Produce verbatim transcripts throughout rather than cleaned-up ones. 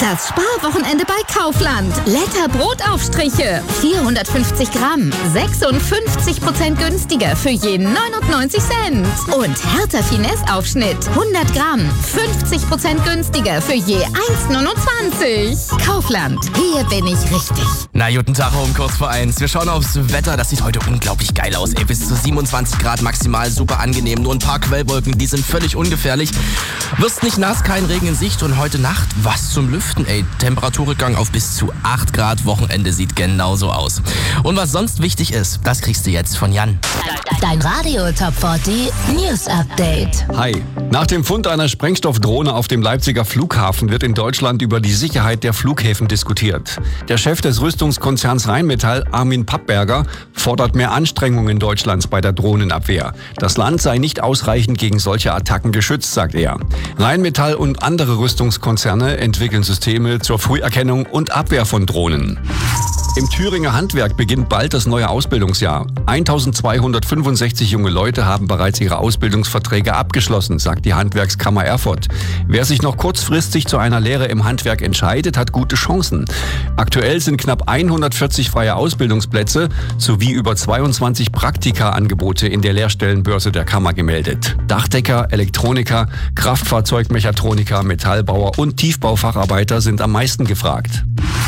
Das Sparwochenende bei Kaufland. Letter Brotaufstriche. vierhundertfünfzig Gramm. sechsundfünfzig Prozent günstiger für je neunundneunzig Cent. Und Hertha Finesse Aufschnitt. hundert Gramm. fünfzig Prozent günstiger für je eins neunundzwanzig. Kaufland. Hier bin ich richtig. Na, guten Tag, um kurz vor eins. Wir schauen aufs Wetter. Das sieht heute unglaublich geil aus. Ey, bis zu siebenundzwanzig Grad maximal, super angenehm. Nur ein paar Quellwolken, die sind völlig ungefährlich. Wirst nicht nass, kein Regen in Sicht. Und heute Nacht, was zum Lüften, ey. Temperaturrückgang auf bis zu acht Grad. Wochenende sieht genauso aus. Und was sonst wichtig ist, das kriegst du jetzt von Jan. Dein Radio Top vierzig News Update. Hi. Nach dem Fund einer Sprengstoffdrohne auf dem Leipziger Flughafen wird in Deutschland über die Sicherheit der Flughäfen diskutiert. Der Chef des Rüstungskonzerns Rheinmetall, Armin Pappberger, fordert mehr Anstrengungen Deutschlands bei der Drohnenabwehr. Das Land sei nicht ausreichend gegen solche Attacken geschützt, sagt er. Rheinmetall und andere Rüstungskonzerne entwickeln Systeme zur Früherkennung und Abwehr von Drohnen. Im Thüringer Handwerk beginnt bald das neue Ausbildungsjahr. eintausendzweihundertfünfundsechzig junge Leute haben bereits ihre Ausbildungsverträge abgeschlossen, sagt die Handwerkskammer Erfurt. Wer sich noch kurzfristig zu einer Lehre im Handwerk entscheidet, hat gute Chancen. Aktuell sind knapp hundertvierzig freie Ausbildungsplätze sowie über zweiundzwanzig Praktika-Angebote in der Lehrstellenbörse der Kammer gemeldet. Dachdecker, Elektroniker, Kraftfahrzeugmechatroniker, Metallbauer und Tiefbaufacharbeiter sind am meisten gefragt.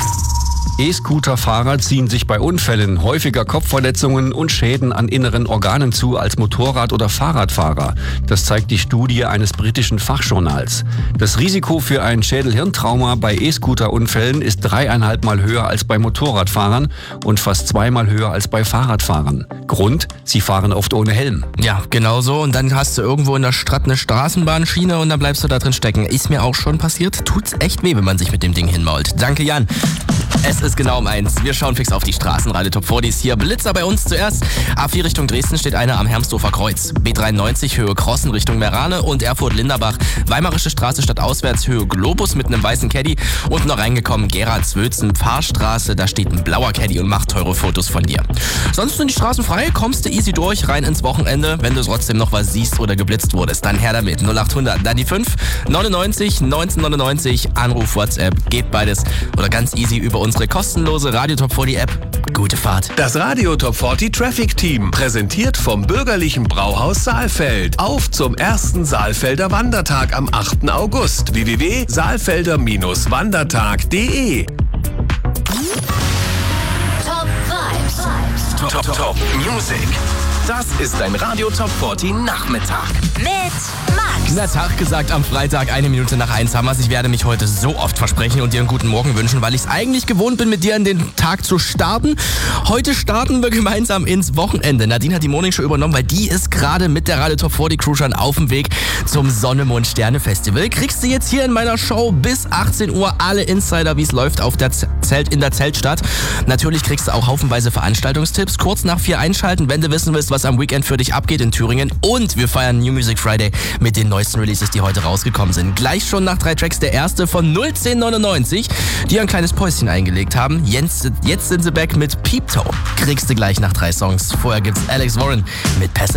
E-Scooter-Fahrer ziehen sich bei Unfällen häufiger Kopfverletzungen und Schäden an inneren Organen zu als Motorrad- oder Fahrradfahrer. Das zeigt die Studie eines britischen Fachjournals. Das Risiko für ein Schädel-Hirntrauma bei E-Scooter-Unfällen ist dreieinhalb Mal höher als bei Motorradfahrern und fast zweimal höher als bei Fahrradfahrern. Grund? Sie fahren oft ohne Helm. Ja, genau so. Und dann hast du irgendwo in der Stadt eine Straßenbahnschiene und dann bleibst du da drin stecken. Ist mir auch schon passiert. Tut's echt weh, wenn man sich mit dem Ding hinmault. Danke, Jan. Es ist genau um eins. Wir schauen fix auf die Straßen. Radio Top vierzig ist hier. Blitzer bei uns zuerst. A vier Richtung Dresden steht einer am Hermsdorfer Kreuz. B dreiundneunzig Höhe Krossen Richtung Merane und Erfurt-Linderbach. Weimarische Straße statt auswärts Höhe Globus mit einem weißen Caddy. Und noch reingekommen Gerhard-Zwölzen Pfarrstraße. Da steht ein blauer Caddy und macht teure Fotos von dir. Sonst sind die Straßen frei. Kommst du easy durch, rein ins Wochenende. Wenn du trotzdem noch was siehst oder geblitzt wurdest, dann her damit. null achthundert, dann die fünf neunundneunzig neunzehnhundertneunundneunzig. Anruf, WhatsApp, geht beides. Oder ganz easy über unsere kostenlose Radio Top vierzig App. Gute Fahrt. Das Radio Top vierzig Traffic Team, präsentiert vom bürgerlichen Brauhaus Saalfeld. Auf zum ersten Saalfelder Wandertag am achten August. w w w punkt saalfelder wandertag punkt de Top Vibes. Top, Top, Top Music. Das ist ein Radio Top vierzig Nachmittag. Mit Max. Na, Tag gesagt, am Freitag, eine Minute nach eins haben wir's. Ich werde mich heute so oft versprechen und dir einen guten Morgen wünschen, weil ich es eigentlich gewohnt bin, mit dir in den Tag zu starten. Heute starten wir gemeinsam ins Wochenende. Nadine hat die Morningshow übernommen, weil die ist gerade mit der Radio Top vierzig Crew schon auf dem Weg zum Sonne, Mond, Sterne Festival. Kriegst du jetzt hier in meiner Show bis achtzehn Uhr alle Insider, wie es läuft auf der Zelt, in der Zeltstadt. Natürlich kriegst du auch haufenweise Veranstaltungstipps. Kurz nach vier einschalten, wenn du wissen willst, was am Weekend für dich abgeht in Thüringen. Und wir feiern New Music Friday mit den neuesten Releases, die heute rausgekommen sind. Gleich schon nach drei Tracks der erste von null zehn neunundneunzig, die ein kleines Päuschen eingelegt haben. Jetzt, jetzt sind sie back mit Peep Toe. Kriegst du gleich nach drei Songs. Vorher gibt's Alex Warren mit Passive.